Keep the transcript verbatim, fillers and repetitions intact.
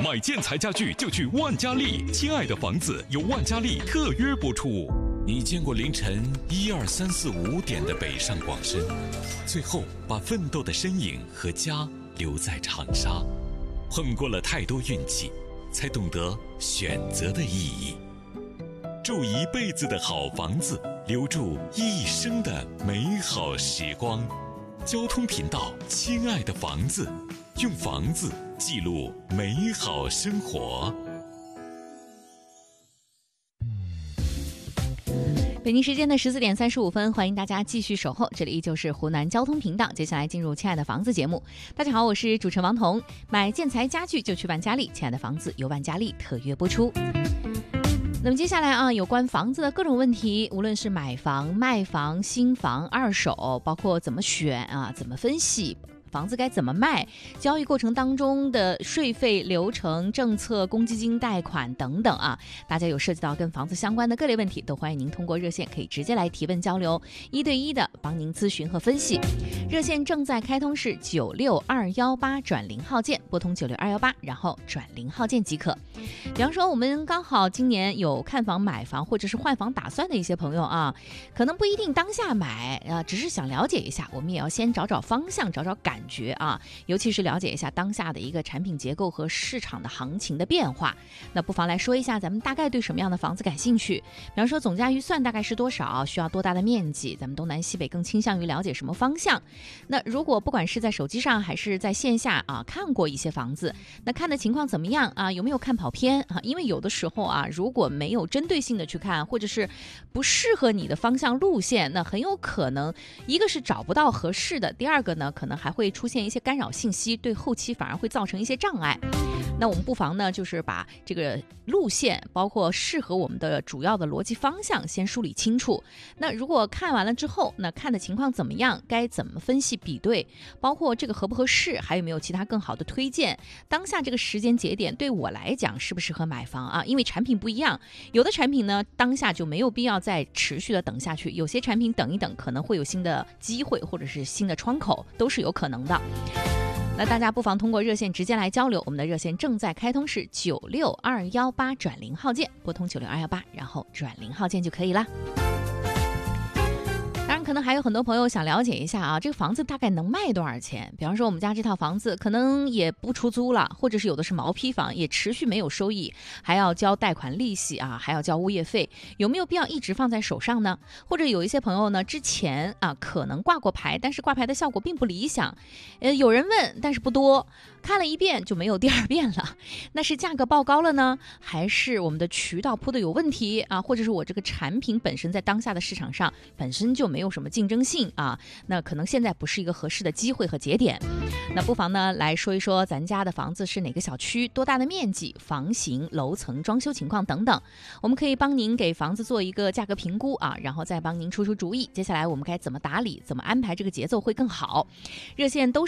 买建材家具就去万家丽，亲爱的房子由万家丽特约播出。你见过凌晨一二三四五点的北上广深，最后把奋斗的身影和家留在长沙，碰过了太多运气，才懂得选择的意义。住一辈子的好房子，留住一生的美好时光。交通频道，亲爱的房子，用房子记录美好生活。 北京时间的十四点三十五分，欢迎大家继续守候，这里依旧是湖南交通频道。接下来进入亲爱的房子节目。大家好，我是主持人王彤。买建材家具就去万家丽，亲爱的房子由万家丽特约播出。那么接下来啊，有关房子的各种问题，无论是买房、卖房、新房、二手，包括怎么选啊，怎么分析房子该怎么卖，交易过程当中的税费流程、政策、公积金贷款等等啊，大家有涉及到跟房子相关的各类问题，都欢迎您通过热线可以直接来提问交流，一对一的帮您咨询和分析。热线正在开通是九六二幺八转零号键，拨通九六二幺八，然后转零号键即可。比方说，我们刚好今年有看房、买房或者是换房打算的一些朋友啊，可能不一定当下买啊，只是想了解一下，我们也要先找找方向，找找感觉啊，尤其是了解一下当下的一个产品结构和市场的行情的变化。那不妨来说一下，咱们大概对什么样的房子感兴趣？比方说，总价预算大概是多少？需要多大的面积？咱们东南西北更倾向于了解什么方向？那如果不管是在手机上还是在线下啊，看过一些房子，那看的情况怎么样啊？有没有看跑偏啊？因为有的时候啊，如果没有针对性的去看，或者是不适合你的方向路线，那很有可能一个是找不到合适的，第二个呢，可能还会出现一些干扰信息，对后期反而会造成一些障碍。那我们不妨呢，就是把这个路线，包括适合我们的主要的逻辑方向先梳理清楚。那如果看完了之后，那看的情况怎么样，该怎么分析比对，包括这个合不合适，还有没有其他更好的推荐，当下这个时间节点对我来讲适不适合买房啊？因为产品不一样，有的产品呢当下就没有必要再持续的等下去，有些产品等一等可能会有新的机会或者是新的窗口，都是有可能的。那大家不妨通过热线直接来交流，我们的热线正在开通是九六二幺八转零号键，拨通九六二幺八，然后转零号键就可以啦。当然可能还有很多朋友想了解一下啊，这个房子大概能卖多少钱？比方说我们家这套房子可能也不出租了，或者是有的是毛坯房，也持续没有收益，还要交贷款利息啊，还要交物业费，有没有必要一直放在手上呢？或者有一些朋友呢，之前啊可能挂过牌，但是挂牌的效果并不理想，呃，有人问，但是不多，看了一遍就没有第二遍了。那是价格报高了呢，还是我们的渠道铺的有问题啊？或者是我这个产品本身在当下的市场上本身就没有什么竞争性啊，那可能现在不是一个合适的机会和节点。那不妨呢来说一说咱家的房子是哪个小区，多大的面积，房型、楼层、装修情况等等，我们可以帮您给房子做一个价格评估啊，然后再帮您出出主意，接下来我们该怎么打理，怎么安排这个节奏会更好。热线都